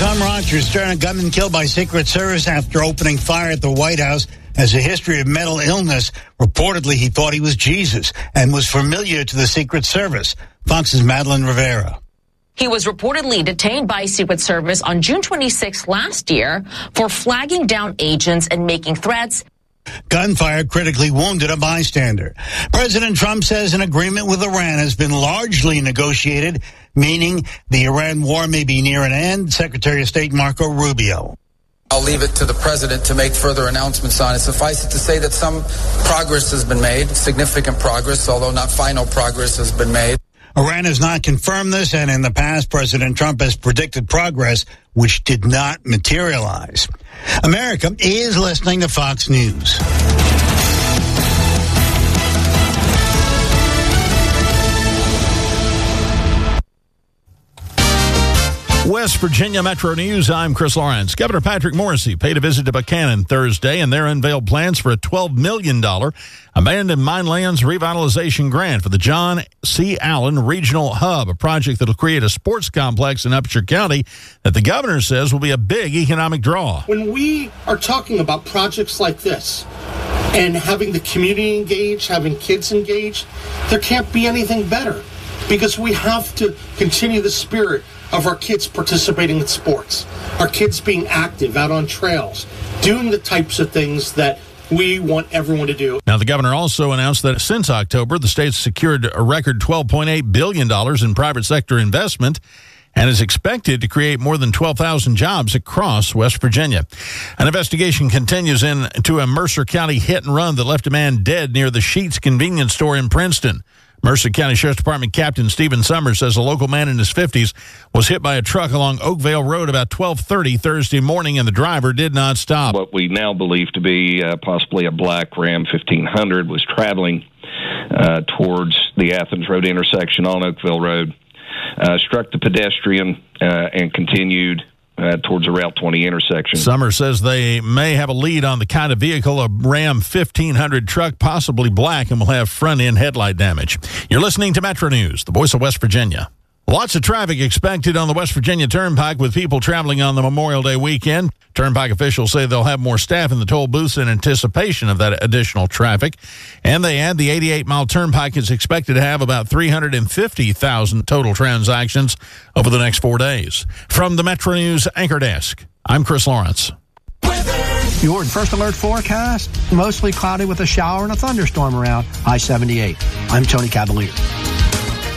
I'm Roger Stern. A gunman killed by Secret Service after opening fire at the White House has a history of mental illness. Reportedly, he thought he was Jesus and was familiar to the Secret Service. Fox's Madeline Rivera. He was reportedly detained by Secret Service on June 26 last year for flagging down agents and making threats. Gunfire critically wounded a bystander. President Trump says an agreement with Iran has been largely negotiated, meaning the Iran war may be near an end. Secretary of State Marco Rubio. I'll leave it to the president to make further announcements on it. Suffice it to say that some progress has been made, significant progress, although not final progress has been made. Iran has not confirmed this, and in the past, President Trump has predicted progress, which did not materialize. America is listening to Fox News. West Virginia Metro News, I'm Chris Lawrence. Governor Patrick Morrisey paid a visit to Buchanan Thursday, and there unveiled plans for a $12 million abandoned mine lands revitalization grant for the John C. Allen Regional Hub, a project that will create a sports complex in Upshur County that the governor says will be a big economic draw. When we are talking about projects like this and having the community engaged, having kids engaged, there can't be anything better, because we have to continue the spirit of our kids participating in sports, our kids being active out on trails, doing the types of things that we want everyone to do. Now, the governor also announced that since October, the state's secured a record $12.8 billion in private sector investment and is expected to create more than 12,000 jobs across West Virginia. An investigation continues into a Mercer County hit and run that left a man dead near the Sheetz convenience store in Princeton. Mercer County Sheriff's Department Captain Stephen Summers says a local man in his 50s was hit by a truck along Oakvale Road about 12:30 Thursday morning, and the driver did not stop. What we now believe to be possibly a black Ram 1500 was traveling towards the Athens Road intersection on Oakville Road, struck the pedestrian, and continued towards the Route 20 intersection. Summers says they may have a lead on the kind of vehicle, a Ram 1500 truck, possibly black, and will have front-end headlight damage. You're listening to Metro News, the voice of West Virginia. Lots of traffic expected on the West Virginia Turnpike with people traveling on the Memorial Day weekend. Turnpike officials say they'll have more staff in the toll booths in anticipation of that additional traffic. And they add the 88-mile Turnpike is expected to have about 350,000 total transactions over the next 4 days. From the Metro News Anchor Desk, I'm Chris Lawrence. Your first alert forecast, mostly cloudy with a shower and a thunderstorm around I-78. I'm Tony Cavalier.